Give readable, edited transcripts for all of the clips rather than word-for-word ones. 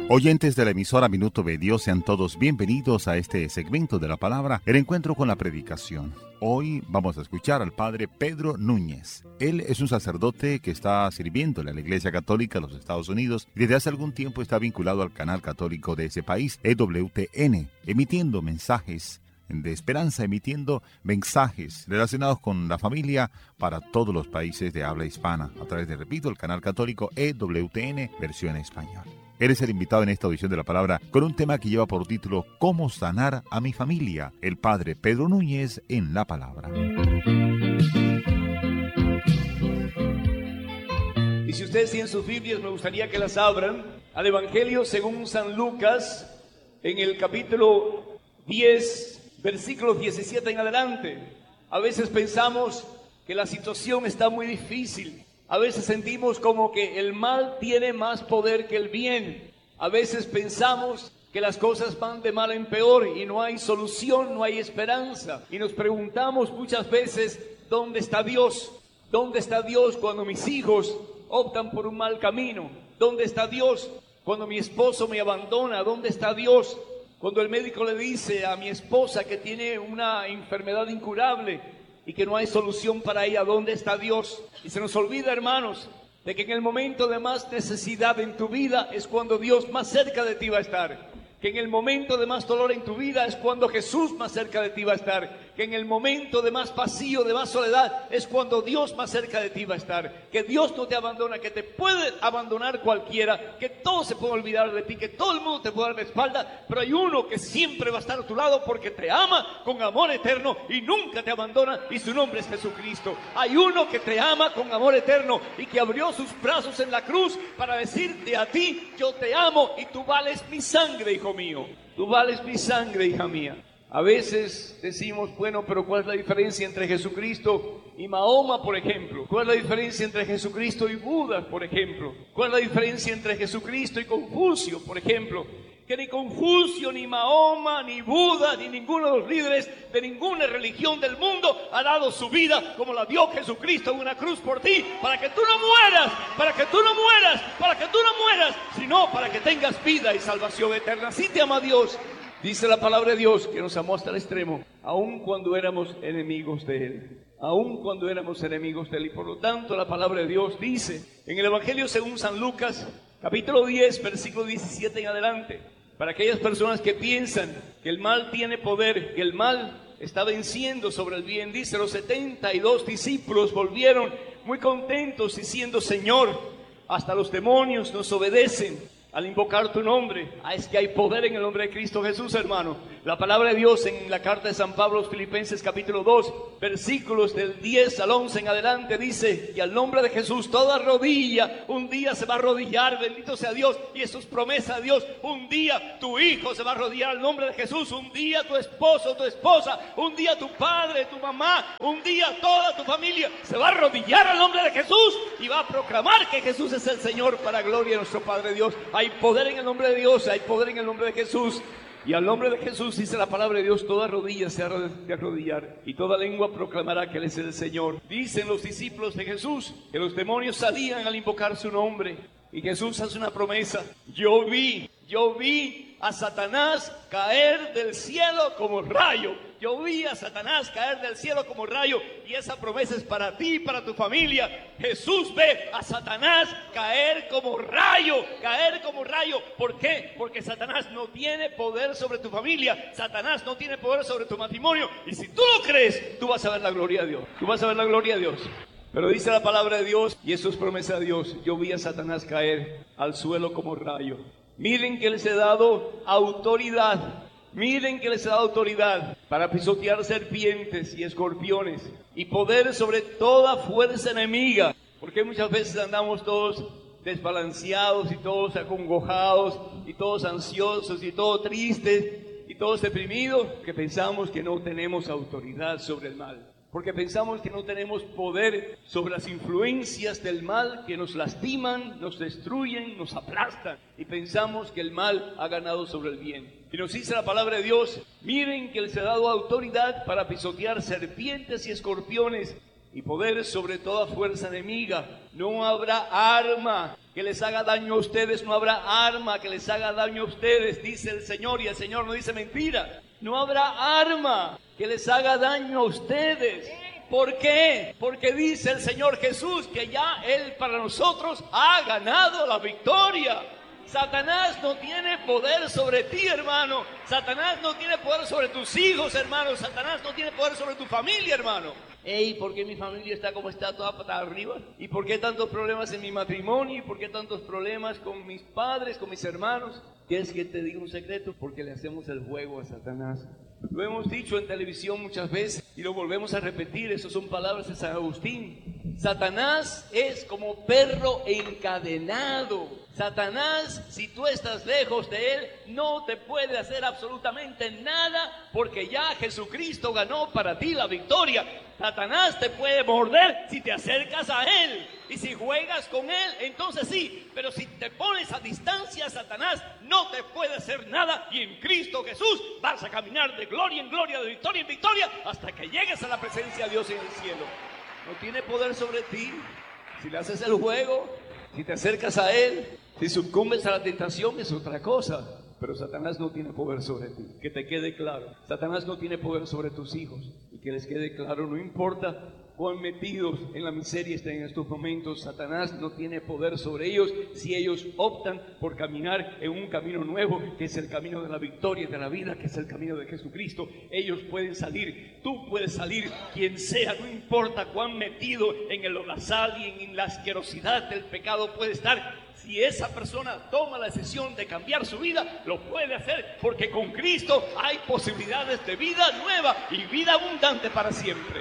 Oyentes de la emisora Minuto de Dios, sean todos bienvenidos a este segmento de la palabra, el encuentro con la predicación. Hoy vamos a escuchar al padre Pedro Núñez. Él es un sacerdote que está sirviéndole a la Iglesia Católica de los Estados Unidos y desde hace algún tiempo está vinculado al canal católico de ese país, EWTN, emitiendo mensajes de esperanza, emitiendo mensajes relacionados con la familia para todos los países de habla hispana, a través de, repito, el canal católico EWTN, versión español. Él es el invitado en esta audición de la palabra con un tema que lleva por título ¿Cómo sanar a mi familia? El padre Pedro Núñez en la palabra. Y si ustedes tienen sus Biblias, me gustaría que las abran al Evangelio según San Lucas, en el capítulo 10, versículos 17 en adelante. A veces pensamos que la situación está muy difícil. A veces sentimos como que el mal tiene más poder que el bien. A veces pensamos que las cosas van de mal en peor y no hay solución, no hay esperanza. Y nos preguntamos muchas veces, ¿dónde está Dios? ¿Dónde está Dios cuando mis hijos optan por un mal camino? ¿Dónde está Dios cuando mi esposo me abandona? ¿Dónde está Dios cuando el médico le dice a mi esposa que tiene una enfermedad incurable y que no hay solución para ella? ¿Dónde está Dios? Y se nos olvida, hermanos, de que en el momento de más necesidad en tu vida es cuando Dios más cerca de ti va a estar. Que en el momento de más dolor en tu vida es cuando Jesús más cerca de ti va a estar. Que en el momento de más vacío, de más soledad, es cuando Dios más cerca de ti va a estar. Que Dios no te abandona, que te puede abandonar cualquiera, que todo se puede olvidar de ti, que todo el mundo te puede dar la espalda, pero hay uno que siempre va a estar a tu lado porque te ama con amor eterno y nunca te abandona, y su nombre es Jesucristo. Hay uno que te ama con amor eterno y que abrió sus brazos en la cruz para decirte a ti: yo te amo y tú vales mi sangre, hijo mío. Tú vales mi sangre, hija mía. A veces decimos, bueno, pero ¿cuál es la diferencia entre Jesucristo y Mahoma, por ejemplo? ¿Cuál es la diferencia entre Jesucristo y Buda, por ejemplo? ¿Cuál es la diferencia entre Jesucristo y Confucio, por ejemplo? Que ni Confucio, ni Mahoma, ni Buda, ni ninguno de los líderes de ninguna religión del mundo ha dado su vida como la dio Jesucristo en una cruz por ti, para que tú no mueras, para que tú no mueras, para que tú no mueras, sino para que tengas vida y salvación eterna. Así te ama Dios. Dice la palabra de Dios que nos amó hasta el extremo, aun cuando éramos enemigos de Él. Aun cuando éramos enemigos de Él. Y por lo tanto la palabra de Dios dice en el Evangelio según San Lucas, capítulo 10, versículo 17 en adelante, para aquellas personas que piensan que el mal tiene poder, que el mal está venciendo sobre el bien. Dice: los 72 discípulos volvieron muy contentos diciendo: Señor, hasta los demonios nos obedecen al invocar tu nombre. Es que hay poder en el nombre de Cristo Jesús, hermano. La palabra de Dios en la carta de San Pablo a los Filipenses capítulo 2, versículos del 10 al 11 en adelante, dice que al nombre de Jesús toda rodilla un día se va a arrodillar, bendito sea Dios, y eso es promesa de Dios. Un día tu hijo se va a arrodillar al nombre de Jesús, un día tu esposo, tu esposa, un día tu padre, tu mamá, un día toda tu familia se va a arrodillar al nombre de Jesús y va a proclamar que Jesús es el Señor, para gloria de nuestro Padre Dios. Hay poder en el nombre de Dios, hay poder en el nombre de Jesús. Y al nombre de Jesús, dice la palabra de Dios, toda rodilla se ha de arrodillar y toda lengua proclamará que Él es el Señor. Dicen los discípulos de Jesús que los demonios salían al invocar su nombre. Y Jesús hace una promesa: yo vi a Satanás caer del cielo como rayo. Yo vi a Satanás caer del cielo como rayo, y esa promesa es para ti y para tu familia. Jesús ve a Satanás caer como rayo, caer como rayo. ¿Por qué? Porque Satanás no tiene poder sobre tu familia, Satanás no tiene poder sobre tu matrimonio, y si tú lo crees, tú vas a ver la gloria de Dios, tú vas a ver la gloria de Dios. Pero dice la palabra de Dios, y eso es promesa de Dios: yo vi a Satanás caer al suelo como rayo. Miren que les he dado autoridad. Miren que les he dado autoridad para pisotear serpientes y escorpiones y poder sobre toda fuerza enemiga. Porque muchas veces andamos todos desbalanceados y todos acongojados y todos ansiosos y todos tristes y todos deprimidos, que pensamos que no tenemos autoridad sobre el mal. Porque pensamos que no tenemos poder sobre las influencias del mal que nos lastiman, nos destruyen, nos aplastan. Y pensamos que el mal ha ganado sobre el bien. Y nos dice la palabra de Dios: miren que les he dado autoridad para pisotear serpientes y escorpiones y poder sobre toda fuerza enemiga. No habrá arma que les haga daño a ustedes, no habrá arma que les haga daño a ustedes, dice el Señor, y el Señor no dice mentira. No habrá arma que les haga daño a ustedes. ¿Por qué? Porque dice el Señor Jesús que ya Él para nosotros ha ganado la victoria. Satanás no tiene poder sobre ti, hermano. Satanás no tiene poder sobre tus hijos, hermano. Satanás no tiene poder sobre tu familia, hermano. Ey, ¿por qué mi familia está como está, toda patada arriba? ¿Y por qué tantos problemas en mi matrimonio? ¿Y por qué tantos problemas con mis padres, con mis hermanos? ¿Quieres que te diga un secreto? Porque le hacemos el juego a Satanás. Lo hemos dicho en televisión muchas veces y lo volvemos a repetir. Esas son palabras de San Agustín. Satanás es como perro encadenado. Satanás, si tú estás lejos de él, no te puede hacer absolutamente nada, porque ya Jesucristo ganó para ti la victoria. Satanás te puede morder si te acercas a él, y si juegas con él, entonces sí, pero si te pones a distancia, Satanás no te puede hacer nada, y en Cristo Jesús vas a caminar de gloria en gloria, de victoria en victoria, hasta que llegues a la presencia de Dios en el cielo. No tiene poder sobre ti si le haces el juego, si te acercas a él. Si sucumbes a la tentación es otra cosa, pero Satanás no tiene poder sobre ti. Que te quede claro, Satanás no tiene poder sobre tus hijos. Y que les quede claro, no importa cuán metidos en la miseria estén en estos momentos, Satanás no tiene poder sobre ellos si ellos optan por caminar en un camino nuevo, que es el camino de la victoria y de la vida, que es el camino de Jesucristo. Ellos pueden salir, tú puedes salir, quien sea, no importa cuán metido en el holazal y en la asquerosidad del pecado puede estar. Si esa persona toma la decisión de cambiar su vida, lo puede hacer, porque con Cristo hay posibilidades de vida nueva y vida abundante para siempre.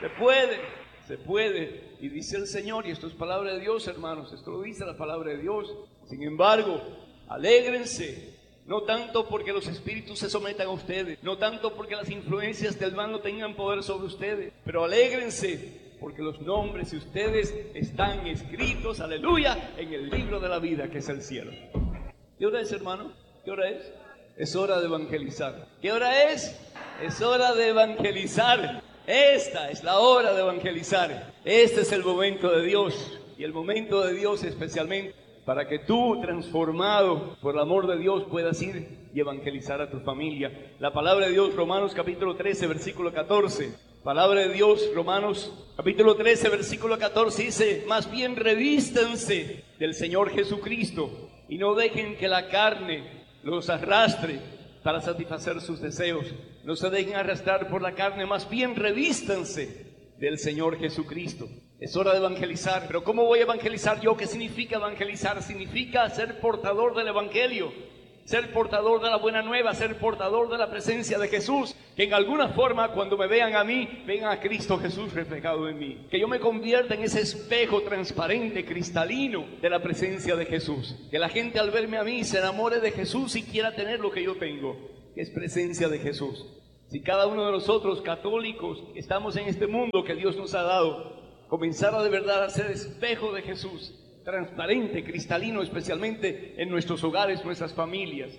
Se puede, y dice el Señor, y esto es palabra de Dios, hermanos, esto lo dice la palabra de Dios. Sin embargo, alégrense, no tanto porque los espíritus se sometan a ustedes, no tanto porque las influencias del mal no tengan poder sobre ustedes, pero alégrense porque los nombres de ustedes están escritos, aleluya, en el libro de la vida, que es el cielo. ¿Qué hora es, hermano? ¿Qué hora es? Es hora de evangelizar. ¿Qué hora es? Es hora de evangelizar. Esta es la hora de evangelizar. Este es el momento de Dios, y el momento de Dios especialmente para que tú, transformado por el amor de Dios, puedas ir y evangelizar a tu familia. La palabra de Dios, Romanos capítulo 13, versículo 14. Palabra de Dios, Romanos capítulo 13, versículo 14 dice: más bien revístanse del Señor Jesucristo y no dejen que la carne los arrastre para satisfacer sus deseos. No se dejen arrastrar por la carne, más bien revístanse del Señor Jesucristo. Es hora de evangelizar. Pero ¿cómo voy a evangelizar yo? ¿Qué significa evangelizar? Significa ser portador del evangelio, ser portador de la buena nueva, ser portador de la presencia de Jesús. Que en alguna forma, cuando me vean a mí, vean a Cristo Jesús reflejado en mí. Que yo me convierta en ese espejo transparente, cristalino de la presencia de Jesús. Que la gente al verme a mí se enamore de Jesús y quiera tener lo que yo tengo, que es presencia de Jesús. Si cada uno de nosotros, católicos, estamos en este mundo que Dios nos ha dado, comenzara de verdad a ser espejo de Jesús, transparente, cristalino, especialmente en nuestros hogares, nuestras familias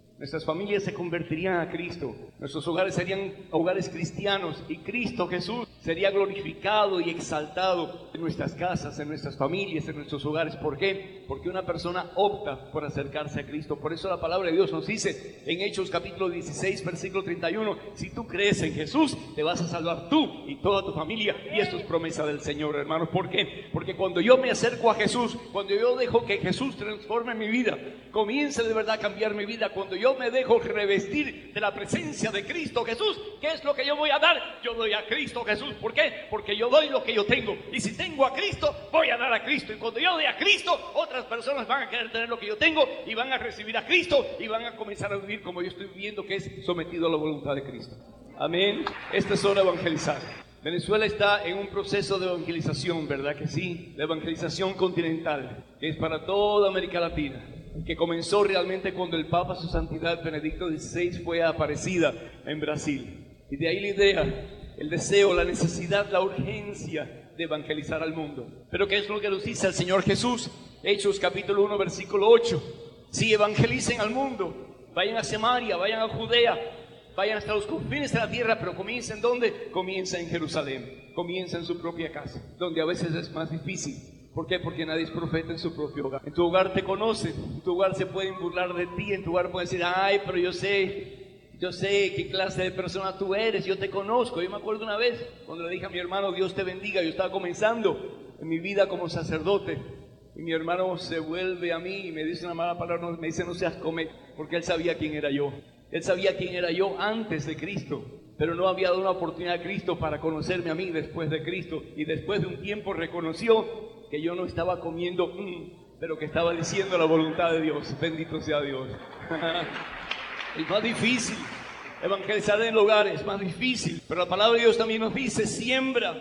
se convertirían a Cristo. Nuestros hogares serían hogares cristianos y Cristo Jesús sería glorificado y exaltado en nuestras casas, en nuestras familias, en nuestros hogares. ¿Por qué? Porque una persona opta por acercarse a Cristo. Por eso la palabra de Dios nos dice en Hechos capítulo 16, versículo 31, si tú crees en Jesús, te vas a salvar tú y toda tu familia. Y esto es promesa del Señor, hermanos. ¿Por qué? Porque cuando yo me acerco a Jesús, cuando yo dejo que Jesús transforme mi vida, comience de verdad a cambiar mi vida, cuando yo me dejo revestir de la presencia de Cristo Jesús, ¿qué es lo que yo voy a dar? Yo doy a Cristo Jesús. ¿Por qué? Porque yo doy lo que yo tengo, y si tengo a Cristo, voy a dar a Cristo, y cuando yo doy a Cristo, otras personas van a querer tener lo que yo tengo, y van a recibir a Cristo, y van a comenzar a vivir como yo estoy viviendo, que es sometido a la voluntad de Cristo. Amén. Esta es hora de evangelizar. Venezuela está en un proceso de evangelización, ¿verdad que sí? La evangelización continental, que es para toda América Latina, que comenzó realmente cuando el Papa, su Santidad Benedicto XVI, fue a Aparecida en Brasil. Y de ahí la idea, el deseo, la necesidad, la urgencia de evangelizar al mundo. Pero ¿qué es lo que nos dice el Señor Jesús? Hechos capítulo 1, versículo 8. Si evangelicen al mundo, vayan a Samaria, vayan a Judea, vayan hasta los confines de la tierra, pero comiencen ¿dónde? Comienza en Jerusalén, comienza en su propia casa, donde a veces es más difícil. ¿Por qué? Porque nadie es profeta en su propio hogar. En tu hogar te conocen, en tu hogar se pueden burlar de ti, en tu hogar pueden decir, ay, pero yo sé qué clase de persona tú eres, yo te conozco. Yo me acuerdo una vez cuando le dije a mi hermano, Dios te bendiga, yo estaba comenzando en mi vida como sacerdote, y mi hermano se vuelve a mí y me dice una mala palabra, me dice, no seas come, porque él sabía quién era yo. Él sabía quién era yo antes de Cristo, pero no había dado una oportunidad a Cristo para conocerme a mí después de Cristo. Y después de un tiempo reconoció que yo no estaba comiendo, pero que estaba diciendo la voluntad de Dios. Bendito sea Dios. Es más difícil evangelizar en el hogar, es más difícil. Pero la palabra de Dios también nos dice, siembra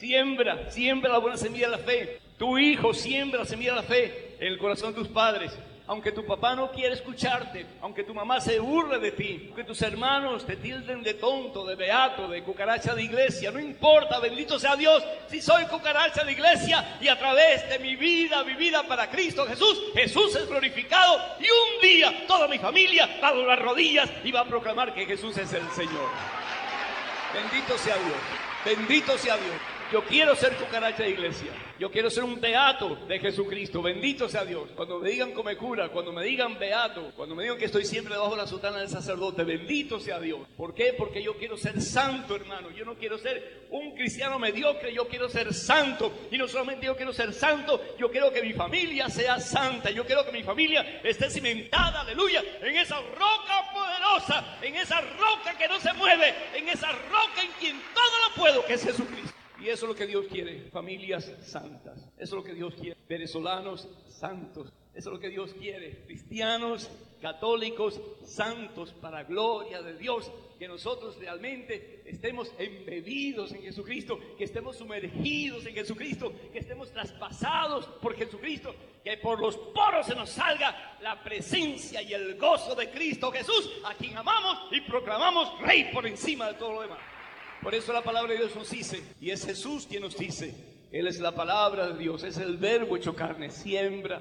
la buena semilla de la fe. Tu hijo siembra la semilla de la fe en el corazón de tus padres. Aunque tu papá no quiera escucharte, aunque tu mamá se burle de ti, aunque tus hermanos te tilden de tonto, de beato, de cucaracha de iglesia, no importa, bendito sea Dios, si soy cucaracha de iglesia y a través de mi vida vivida para Cristo Jesús, Jesús es glorificado y un día toda mi familia va a doblar rodillas y va a proclamar que Jesús es el Señor. Bendito sea Dios, bendito sea Dios. Yo quiero ser cucaracha de iglesia. Yo quiero ser un beato de Jesucristo. Bendito sea Dios. Cuando me digan come cura, cuando me digan beato, cuando me digan que estoy siempre debajo de la sotana del sacerdote, bendito sea Dios. ¿Por qué? Porque yo quiero ser santo, hermano. Yo no quiero ser un cristiano mediocre, yo quiero ser santo. Y no solamente yo quiero ser santo, yo quiero que mi familia sea santa. Yo quiero que mi familia esté cimentada, aleluya, en esa roca poderosa, en esa roca que no se mueve, en esa roca en quien todo lo puedo, que es Jesucristo. Y eso es lo que Dios quiere, familias santas. Eso es lo que Dios quiere, venezolanos santos. Eso es lo que Dios quiere, cristianos, católicos, santos, para gloria de Dios. Que nosotros realmente estemos embebidos en Jesucristo, que estemos sumergidos en Jesucristo, que estemos traspasados por Jesucristo, que por los poros se nos salga la presencia y el gozo de Cristo Jesús, a quien amamos y proclamamos Rey por encima de todo lo demás. Por eso la palabra de Dios nos dice, y es Jesús quien nos dice, Él es la palabra de Dios, es el verbo hecho carne. Siembra,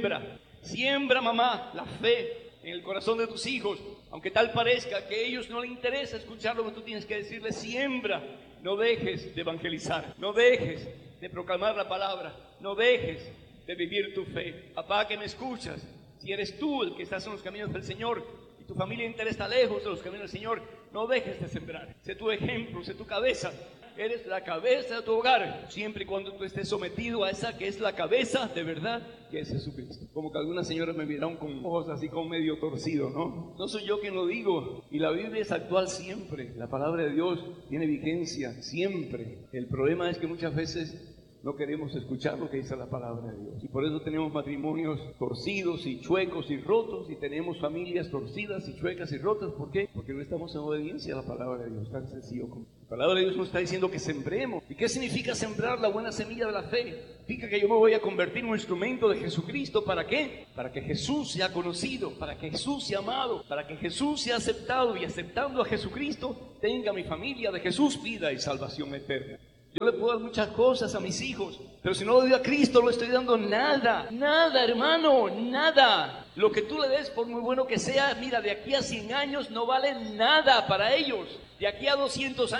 mamá, la fe en el corazón de tus hijos, aunque tal parezca que a ellos no les interesa escuchar lo que tú tienes que decirles. Siembra, no dejes de evangelizar, no dejes de proclamar la palabra, no dejes de vivir tu fe. Papá que me escuchas, si eres tú el que estás en los caminos del Señor y tu familia entera está lejos de los caminos del Señor, no dejes de sembrar. Sé tu ejemplo, sé tu cabeza. Eres la cabeza de tu hogar, siempre y cuando tú estés sometido a esa que es la cabeza de verdad, que es Jesucristo. Como que algunas señoras me miraron con ojos así como medio torcidos, ¿no? No soy yo quien lo digo, y la Biblia es actual siempre. La palabra de Dios tiene vigencia siempre. El problema es que muchas veces no queremos escuchar lo que dice la palabra de Dios. Y por eso tenemos matrimonios torcidos y chuecos y rotos, y tenemos familias torcidas y chuecas y rotas. ¿Por qué? Porque no estamos en obediencia a la palabra de Dios, tan sencillo como. La palabra de Dios nos está diciendo que sembremos. ¿Y qué significa sembrar la buena semilla de la fe? Significa que yo me voy a convertir en un instrumento de Jesucristo. ¿Para qué? Para que Jesús sea conocido, para que Jesús sea amado, para que Jesús sea aceptado, y aceptando a Jesucristo tenga mi familia de Jesús vida y salvación eterna. Yo le puedo dar muchas cosas a mis hijos, pero si no lo doy a Cristo, no le estoy dando nada. Nada, hermano, nada. Lo que tú le des, por muy bueno que sea, mira, de aquí a 100 años no vale nada para ellos. De aquí a 200 años